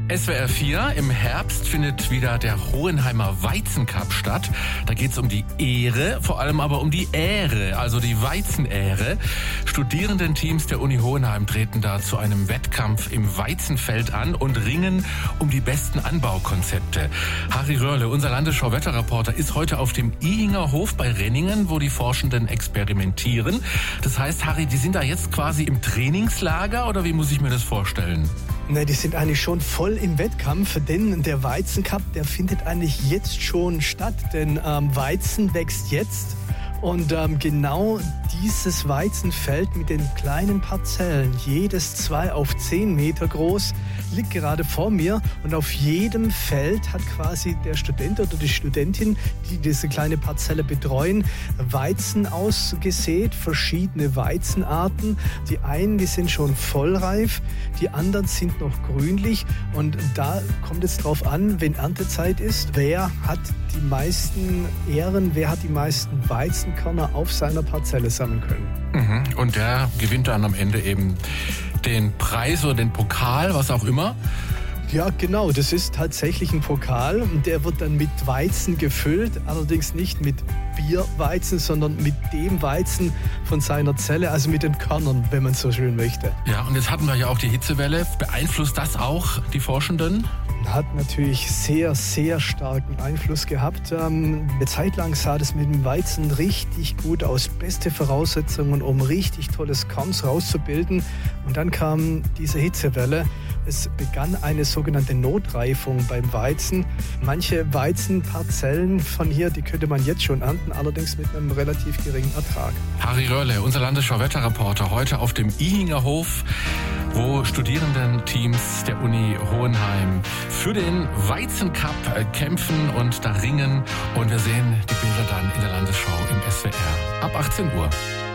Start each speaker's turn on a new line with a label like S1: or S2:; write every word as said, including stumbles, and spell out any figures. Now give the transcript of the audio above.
S1: S W R vier, im Herbst findet wieder der Hohenheimer Weizencup statt. Da geht es um die Ehre, vor allem aber um die Ähre, also die Weizenähre. Studierendenteams der Uni Hohenheim treten da zu einem Wettkampf im Weizenfeld an und ringen um die besten Anbaukonzepte. Harry Röhrle, unser Landesschau-Wetterreporter, ist heute auf dem Ihinger Hof bei Renningen, wo die Forschenden experimentieren. Das heißt, Harry, die sind da jetzt quasi im Trainingslager oder wie muss ich mir das vorstellen?
S2: Ne, die sind eigentlich schon voll im Wettkampf, denn der Weizencup, der findet eigentlich jetzt schon statt, denn ähm, Weizen wächst jetzt. Und ähm, genau dieses Weizenfeld mit den kleinen Parzellen, jedes zwei auf zehn Meter groß, liegt gerade vor mir. Und auf jedem Feld hat quasi der Student oder die Studentin, die diese kleine Parzelle betreuen, Weizen ausgesät, verschiedene Weizenarten. Die einen, die sind schon vollreif, die anderen sind noch grünlich. Und da kommt es drauf an, wenn Erntezeit ist, wer hat die meisten Ähren, wer hat die meisten Weizenkörner auf seiner Parzelle sammeln können.
S1: Mhm. Und der gewinnt dann am Ende eben den Preis oder den Pokal, was auch immer.
S2: Ja, genau. Das ist tatsächlich ein Pokal und der wird dann mit Weizen gefüllt. Allerdings nicht mit Bierweizen, sondern mit dem Weizen von seiner Zelle, also mit den Körnern, wenn man so schön möchte.
S1: Ja, und jetzt hatten wir ja auch die Hitzewelle. Beeinflusst das auch die Forschenden?
S2: Hat natürlich sehr, sehr starken Einfluss gehabt. Ähm, eine Zeit lang sah das mit dem Weizen richtig gut aus. Beste Voraussetzungen, um richtig tolles Korns rauszubilden. Und dann kam diese Hitzewelle. Es begann eine sogenannte Notreifung beim Weizen. Manche Weizenparzellen von hier, die könnte man jetzt schon ernten, allerdings mit einem relativ geringen Ertrag.
S1: Harry Röhrle, unser Landesschau-Wetterreporter, heute auf dem Ihinger Hof, wo Studierendenteams der Uni Hohenheim für den Weizencup kämpfen und da ringen. Und wir sehen die Bilder dann in der Landesschau im S W R ab achtzehn Uhr.